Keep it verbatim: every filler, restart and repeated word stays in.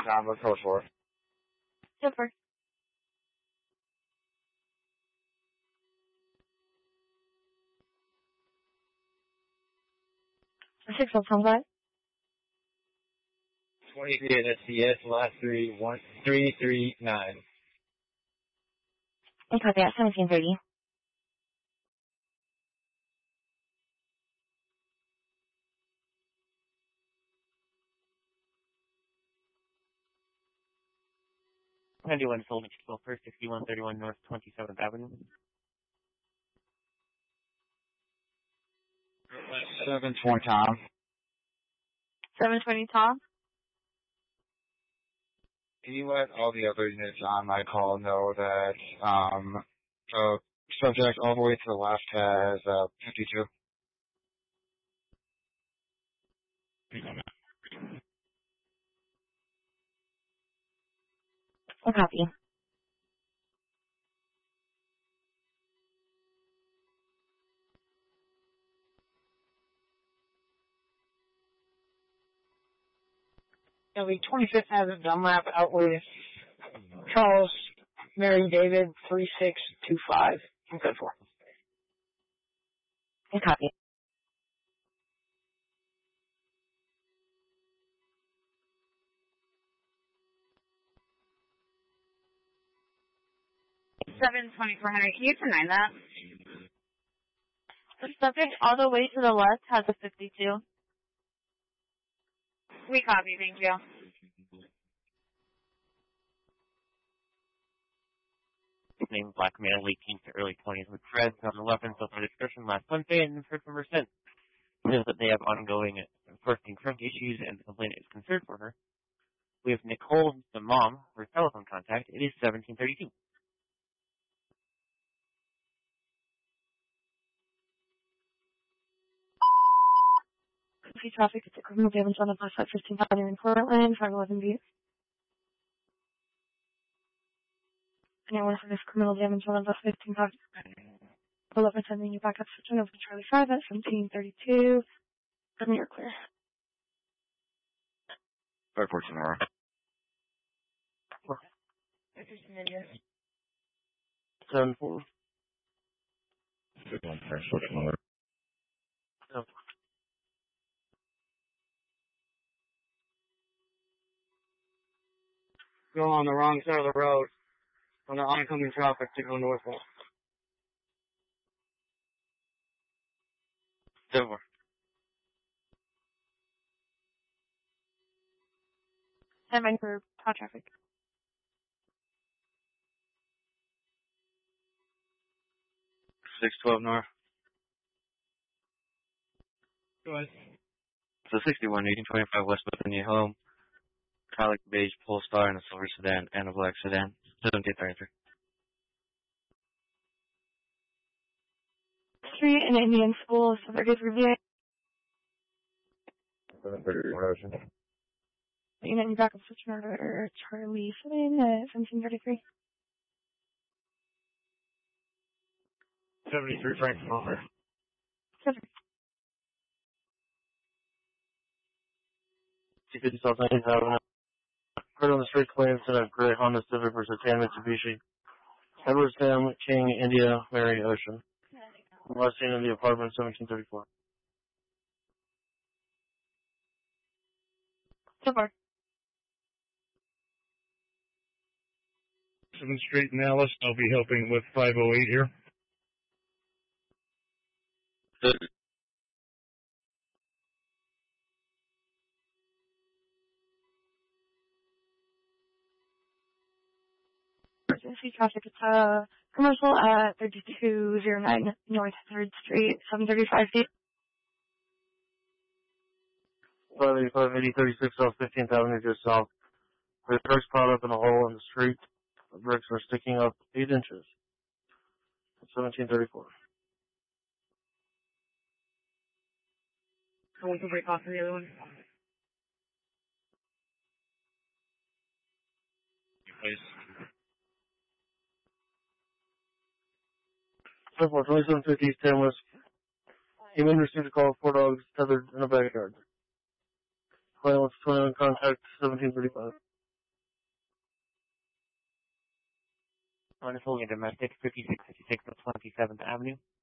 John, let's go for it. Super. Six of some guy. twenty-three at S C S, last three, one, three, three, nine. Okay, at seventeen thirty. ninety-one Soul Mexico First, sixty-one thirty-one North twenty-seventh Avenue. seven twenty, Tom. seven twenty, Tom. Can you let all the other units on my call know that um, the subject all the way to the left has uh, fifty-two? A copy. It'll be twenty-fifth Avenue Dunlap out with Charles, Mary, David, three six two five. I'm good for. A copy. seven twenty-four hundred. Can you deny that? The subject all the way to the left has a fifty-two. We copy, thank you. Name black male, eighteenth to early twenties with dreads on the left and so far description last Wednesday and heard from her since. Says that they have ongoing enforcing trunk issues and the complainant is concerned for her. We have Nicole, the mom, her telephone contact. It is seventeen thirty-two. See traffic at the criminal damage on the bus at fifteen Avenue in Portland, five eleven B. Anyone for this criminal damage on the bus fifteen Avenue. eleven sending you back up switching over to Charlie five at seventeen thirty-two. Then you're clear. five fourteen hour. seven four. Oh. Go on the wrong side of the road on the oncoming traffic to go northbound. Silver. Stand by for hot traffic. six twelve north. Go ahead. So sixty-one, eighteen twenty-five West Bethany home. Metallic beige Polestar and a silver sedan and a black sedan. seventeen thirty-three. Street in Indian School, subject is reviewing. seven thirty-four Ocean. You know, you back up switching over Charlie seven at seventeen thirty-three. seventy-three Frank Palmer. Seven. two fifty South nineteenth Avenue. Heard on the street claims that a gray Honda Civic versus tan Mitsubishi. Edward Sam, King, India, Mary, Ocean. Last seen in the apartment, seventeen thirty-four. So far. seventh Street in Alice. I'll be helping with five oh eight here. Good. Emergency traffic. It's a commercial at thirty-two oh nine North third Street, seven thirty-five feet. five eighty-five, eighty thirty-six South fifteenth Avenue, just south. The bricks piled up in a hole in the street. The bricks are sticking up eight inches. seventeen thirty-four. Someone can break off for the other one. Simple, twenty-seven fifty East ten West. Human received a call of four dogs tethered in a backyard. Client wants twenty-one contact, seventeen thirty-five. On is holding a domestic, fifty-six fifty-six North twenty-seventh Avenue.